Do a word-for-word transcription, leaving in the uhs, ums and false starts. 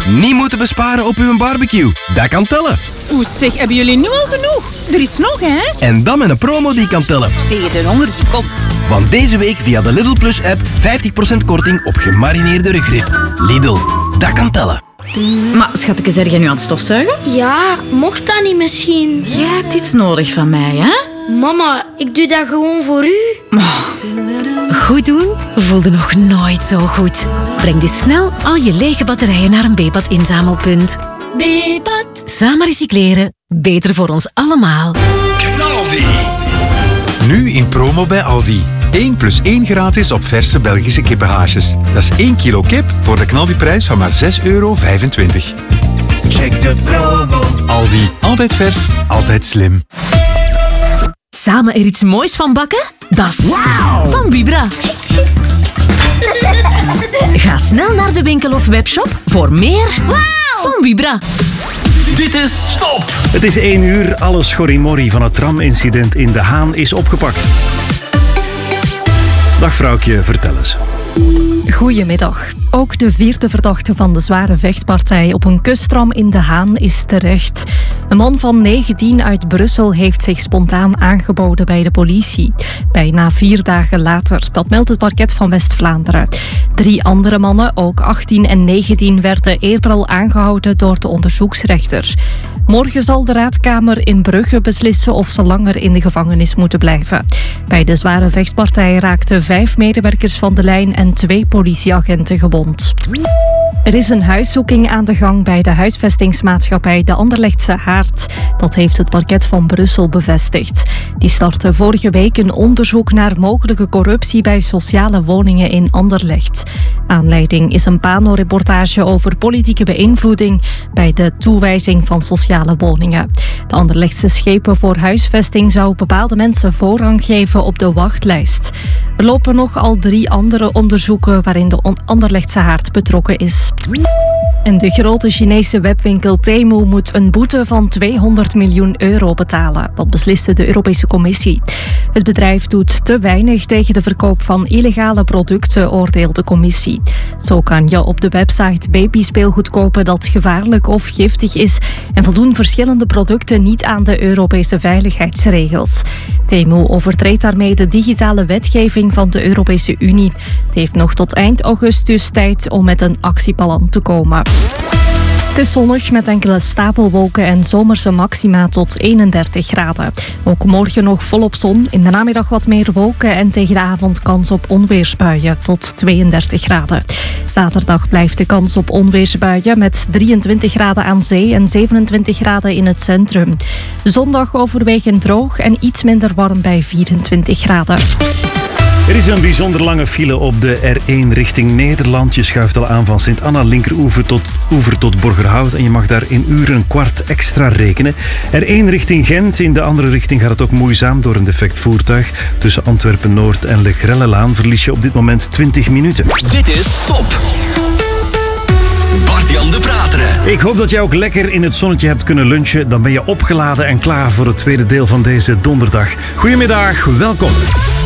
niet moeten besparen op uw barbecue. Dat kan tellen. Oeh zeg, hebben jullie nu al genoeg? Er is nog, hè? En dan met een promo die kan tellen. Tegen de honger die komt. Want deze week via de Lidl Plus app vijftig procent korting op gemarineerde rugrib. Lidl, dat kan tellen. Maar schatje, zeg jij nu aan het stofzuigen? Ja, mocht dat niet misschien? Jij hebt iets nodig van mij, hè? Mama, ik doe dat gewoon voor u. Oh. Goed doen voelde nog nooit zo goed. Breng dus snel al je lege batterijen naar een Bepat inzamelpunt. Bepat. Samen recycleren, beter voor ons allemaal. Knaldi. Nu in promo bij Aldi. één plus één gratis op verse Belgische kippenhaasjes. Dat is één kilo kip voor de knaldiprijs van maar zes euro vijfentwintig. Check de promo. Aldi, altijd vers, altijd slim. Samen er iets moois van bakken? Dat is wow. Van Vibra. Ga snel naar de winkel of webshop voor meer wow. Van Vibra. Dit is Stop! Het is één uur. Alle schorrimorrie van het tramincident in De Haan is opgepakt. Dag vrouwtje, vertel eens. Goedemiddag. Ook de vierde verdachte van de zware vechtpartij op een kusttram in De Haan is terecht. Een man van negentien uit Brussel heeft zich spontaan aangeboden bij de politie. Bijna vier dagen later, dat meldt het parket van West-Vlaanderen. Drie andere mannen, ook achttien en negentien, werden eerder al aangehouden door de onderzoeksrechter. Morgen zal de raadkamer in Brugge beslissen of ze langer in de gevangenis moeten blijven. Bij de zware vechtpartij raakten vijf medewerkers van de lijn en twee politieagenten gewond. Er is een huiszoeking aan de gang bij de huisvestingsmaatschappij De Anderlechtse Haard. Dat heeft het parket van Brussel bevestigd. Die startte vorige week een onderzoek naar mogelijke corruptie bij sociale woningen in Anderlecht. Aanleiding is een Pano-reportage over politieke beïnvloeding bij de toewijzing van sociale woningen. De Anderlechtse schepen voor huisvesting zou bepaalde mensen voorrang geven op de wachtlijst. Er lopen nog al drie andere onderzoeken waarin de Anderlechtse Haard betrokken is. En de grote Chinese webwinkel Temu moet een boete van tweehonderd miljoen euro betalen. Dat besliste de Europese Commissie. Het bedrijf doet te weinig tegen de verkoop van illegale producten, oordeelt de Commissie. Zo kan je op de website babyspeelgoed kopen dat gevaarlijk of giftig is en voldoen verschillende producten niet aan de Europese veiligheidsregels. Temu overtreedt daarmee de digitale wetgeving van de Europese Unie. Het heeft nog tot eind augustus tijd om met een actieplan te komen. Het is zonnig met enkele stapelwolken en zomerse maxima tot eenendertig graden. Ook morgen nog volop zon, in de namiddag wat meer wolken en tegen de avond kans op onweersbuien tot tweeëndertig graden. Zaterdag blijft de kans op onweersbuien met drieëntwintig graden aan zee en zevenentwintig graden in het centrum. Zondag overwegend droog en iets minder warm bij vierentwintig graden. Er is een bijzonder lange file op de R één richting Nederland. Je schuift al aan van Sint-Anna linkeroever tot, oever tot Borgerhout en je mag daar in uren een kwart extra rekenen. R één richting Gent. In de andere richting gaat het ook moeizaam door een defect voertuig. Tussen Antwerpen-Noord en Le Grellelaan verlies je op dit moment twintig minuten. Dit is Stop! Bart-Jan de Prateren. Ik hoop dat jij ook lekker in het zonnetje hebt kunnen lunchen. Dan ben je opgeladen en klaar voor het tweede deel van deze donderdag. Goedemiddag, welkom.